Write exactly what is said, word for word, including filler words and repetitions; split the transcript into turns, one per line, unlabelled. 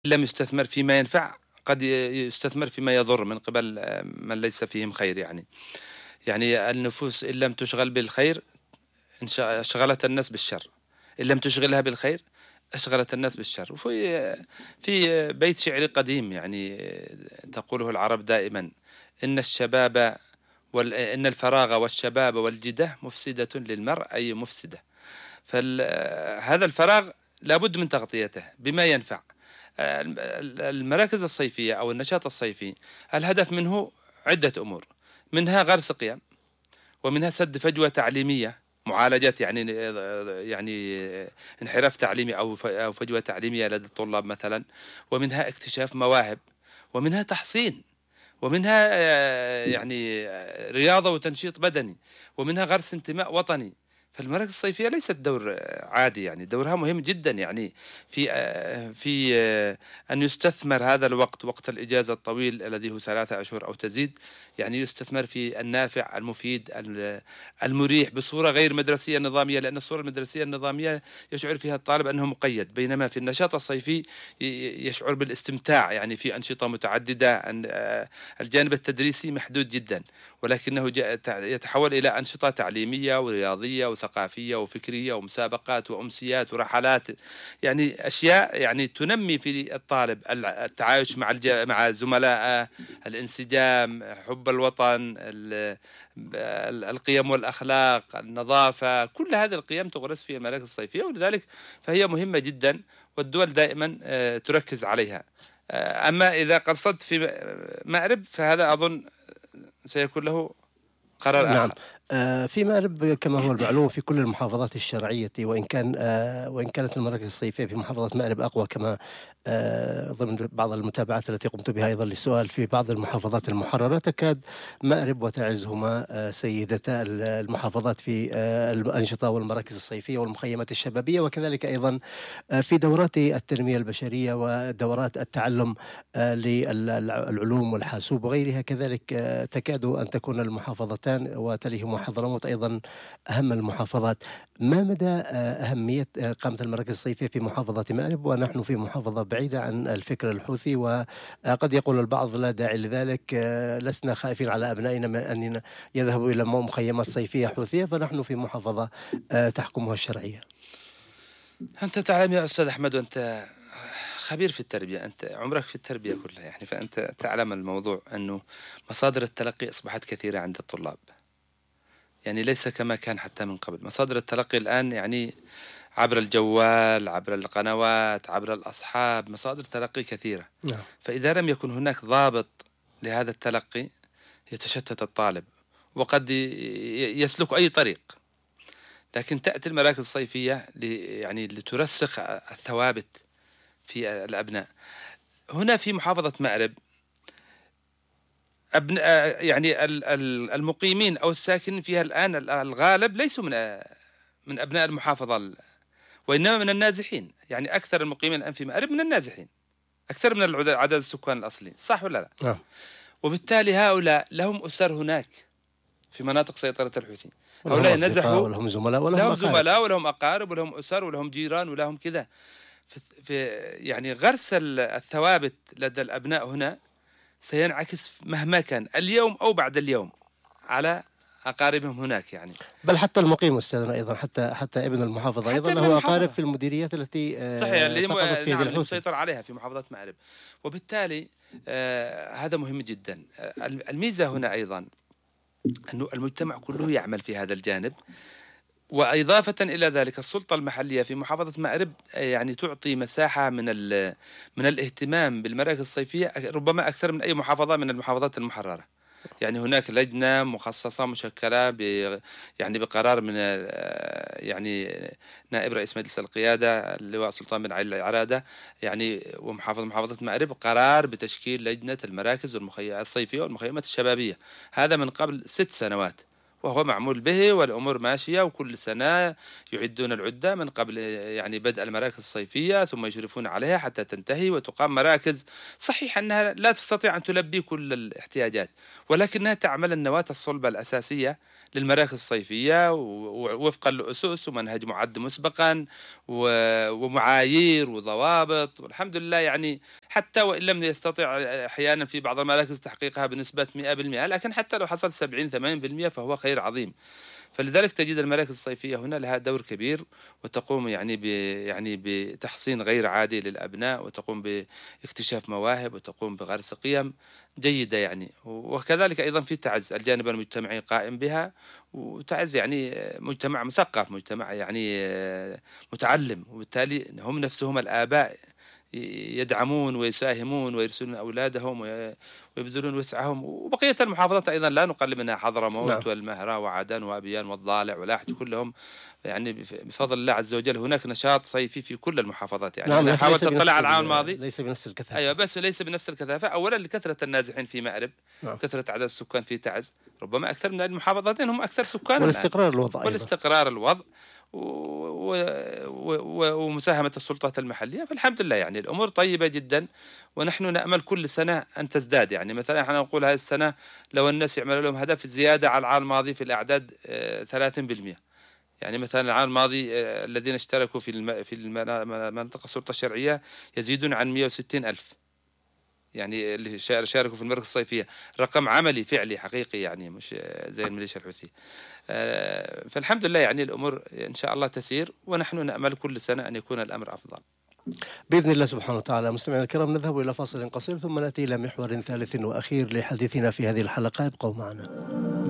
لم يستثمر فيما ينفع قد يستثمر فيما يضر من قبل من ليس فيهم خير. يعني يعني النفوس إن لم تشغل بالخير شغلت الناس بالشر، إن لم تشغلها بالخير أشغلت الناس بالشر. وفي في بيت شعري قديم يعني تقوله العرب دائما: إن الشباب وال... إن الفراغ والشباب والجدة مفسدة للمرء، أي مفسدة. فهذا الفراغ لابد من تغطيته بما ينفع. المراكز الصيفية أو النشاط الصيفي الهدف منه عدة أمور، منها غرس قيم، ومنها سد فجوة تعليمية، معالجة يعني يعني انحراف تعليمي أو أو فجوة تعليمية لدى الطلاب مثلا، ومنها اكتشاف مواهب، ومنها تحصين، ومنها يعني رياضة وتنشيط بدني، ومنها غرس انتماء وطني. فالمراكز الصيفية ليست دور عادي، يعني دورها مهم جدا، يعني في في أن يستثمر هذا الوقت، وقت الإجازة الطويل الذي هو ثلاثة أشهر أو تزيد، يعني يستثمر في النافع المفيد المريح بصورة غير مدرسية نظامية، لأن الصورة المدرسية النظامية يشعر فيها الطالب أنه مقيد، بينما في النشاط الصيفي يشعر بالاستمتاع، يعني في أنشطة متعددة. الجانب التدريسي محدود جدا، ولكنه يتحول إلى أنشطة تعليمية ورياضية وثقافية وفكرية ومسابقات وأمسيات ورحلات، يعني أشياء يعني تنمي في الطالب التعايش مع مع زملائه، الانسجام، حب الوطن، القيم والأخلاق، النظافة، كل هذه القيم تغرس في المراكز الصيفية، ولذلك فهي مهمة جدا، والدول دائما تركز عليها. أما إذا قصدت في مأرب فهذا أظن سيكون له قرار
نعم.
آخر.
في مأرب كما هو المعلوم في كل المحافظات الشرعية، وإن كان وإن كانت المراكز الصيفية في محافظة مأرب أقوى، كما ضمن بعض المتابعات التي قمت بها أيضا للسؤال، في بعض المحافظات المحررة تكاد مأرب وتعزهما سيدتا المحافظات في الأنشطة والمراكز الصيفية والمخيمات الشبابية، وكذلك أيضا في دورات التنمية البشرية ودورات التعلم للعلوم والحاسوب وغيرها. كذلك تكاد أن تكون المحافظتان وتليهما حضرموت أيضا أهم المحافظات. ما مدى أهمية قامة المراكز الصيفية في محافظة مأرب ونحن في محافظة بعيدة عن الفكر الحوثي؟ وقد يقول البعض لا داعي لذلك، لسنا خائفين على أبنائنا من أن يذهبوا إلى مخيمات صيفية حوثية، فنحن في محافظة تحكمها الشرعية.
أنت تعلم يا أستاذ أحمد، وأنت خبير في التربية، أنت عمرك في التربية كلها يعني، فأنت تعلم الموضوع أنه مصادر التلقي أصبحت كثيرة عند الطلاب، يعني ليس كما كان حتى من قبل. مصادر التلقي الآن يعني عبر الجوال، عبر القنوات، عبر الأصحاب، مصادر تلقي كثيرة.
نعم.
فإذا لم يكن هناك ضابط لهذا التلقي يتشتت الطالب، وقد يسلك أي طريق. لكن تأتي المراكز الصيفية يعني لترسخ الثوابت في الأبناء. هنا في محافظة مأرب أبناء يعني المقيمين أو الساكنين فيها الآن الغالب ليسوا من من أبناء المحافظة، وإنما من النازحين. يعني أكثر المقيمين الآن في مأرب من النازحين، أكثر من عدد السكان الأصلي، صح ولا لا؟
نعم.
وبالتالي هؤلاء لهم أسر هناك في مناطق سيطرة الحوثي،
هؤلاء
نزحوا،
ولهم زملاء ولهم
لهم
أقارب.
زملاء ولهم أقارب ولهم أسر ولهم جيران ولهم كذا. في يعني غرس الثوابت لدى الأبناء هنا سينعكس مهما كان اليوم أو بعد اليوم على أقاربهم هناك يعني.
بل حتى المقيم أستاذنا أيضا، حتى حتى ابن المحافظة أيضا له أقارب في المديريات التي
صحيح اللي
سقطت في يد
نعم
الحوثي،
مسيطر عليها في محافظة مأرب. وبالتالي آه هذا مهم جدا. آه الميزة هنا أيضا أنه المجتمع كله يعمل في هذا الجانب، وإضافة إلى ذلك السلطة المحلية في محافظة مأرب يعني تعطي مساحة من من الاهتمام بالمراكز الصيفية ربما أكثر من أي محافظة من المحافظات المحررة. يعني هناك لجنة مخصصة مشكلة ب يعني بقرار من يعني نائب رئيس مجلس القيادة اللواء سلطان بن علي العرادة يعني ومحافظ محافظة مأرب، قرار بتشكيل لجنة المراكز الصيفية والمخيمات الشبابية، هذا من قبل ست سنوات. وهو معمول به والأمور ماشية، وكل سنة يعدون العدة من قبل يعني بدء المراكز الصيفية، ثم يشرفون عليها حتى تنتهي وتقام مراكز. صحيح أنها لا تستطيع أن تلبي كل الاحتياجات، ولكنها تعمل النواة الصلبة الأساسية للمراكز الصيفية ووفقا لأسس ومنهج معد مسبقا ومعايير وضوابط، والحمد لله يعني حتى وإن لم يستطع أحيانا في بعض المراكز تحقيقها بنسبة مئة بالمئة، لكن حتى لو حصل سبعين ثمانين بالمئة فهو خير عظيم. فلذلك تجد المراكز الصيفية هنا لها دور كبير، وتقوم يعني ب يعني بتحصين غير عادي للأبناء، وتقوم باكتشاف مواهب، وتقوم بغرس قيم جيدة يعني. وكذلك أيضا في تعز الجانب المجتمعي قائم بها، وتعز يعني مجتمع مثقف، مجتمع يعني متعلم، وبالتالي هم نفسهم الآباء يدعمون ويساهمون ويرسلون أولادهم ويبذلون وسعهم. وبقية المحافظات أيضا لا نقلل منها، حضرموت نعم. والمهرة وعدن وأبيان والضالع ولاحج كلهم يعني بفضل الله عز وجل هناك نشاط صيفي في كل المحافظات يعني.
نعم.
أنا حاولت أطلع على العام الماضي،
ليس بنفس الكثافة.
أيوة، بس ليس بنفس الكثافة. أولا لكثرة النازحين في مأرب، نعم. كثرة عدد السكان في تعز، ربما أكثر من المحافظتين هم أكثر سكانا،
والاستقرار الوضع
والاستقرار الوضع ومساهمة السلطات المحلية. فالحمد لله يعني الأمور طيبة جدا، ونحن نأمل كل سنة أن تزداد. يعني مثلا احنا نقول هذه السنة لو الناس يعملوا لهم هدف زيادة على العام الماضي في الأعداد ثلاثين بالمئة. يعني مثلا العام الماضي الذين اشتركوا في الم... في المنطقة السلطة الشرعية يزيدون عن مئة وستين ألف، يعني اللي شاركوا في المراكز الصيفية، رقم عملي فعلي حقيقي يعني، مش زي الميليشيا الحوثية. فالحمد لله يعني الأمور إن شاء الله تسير، ونحن نأمل كل سنة أن يكون الأمر أفضل
بإذن الله سبحانه وتعالى. مستمعينا الكرام، نذهب إلى فاصل قصير ثم نأتي إلى محور ثالث وأخير لحديثنا في هذه الحلقة. ابقوا معنا.